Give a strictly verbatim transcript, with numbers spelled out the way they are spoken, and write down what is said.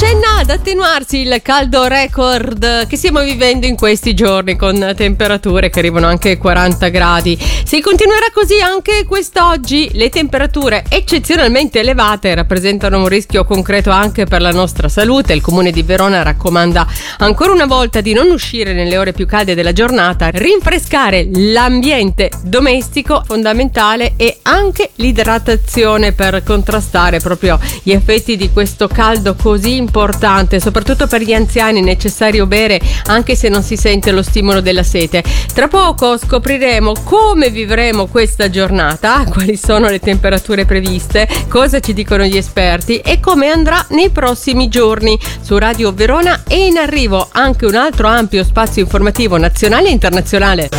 Accenna ad attenuarsi il caldo record che stiamo vivendo in questi giorni, con temperature che arrivano anche ai quaranta gradi. Se continuerà così anche quest'oggi, le temperature eccezionalmente elevate rappresentano un rischio concreto anche per la nostra salute. Il Comune di Verona raccomanda ancora una volta di non uscire nelle ore più calde della giornata, rinfrescare l'ambiente domestico, fondamentale, e anche l'idratazione per contrastare proprio gli effetti di questo caldo così importante. Soprattutto per gli anziani è necessario bere anche se non si sente lo stimolo della sete. Tra poco scopriremo come vivremo questa giornata, quali sono le temperature previste, cosa ci dicono gli esperti e come andrà nei prossimi giorni. Su Radio Verona è in arrivo anche un altro ampio spazio informativo nazionale e internazionale.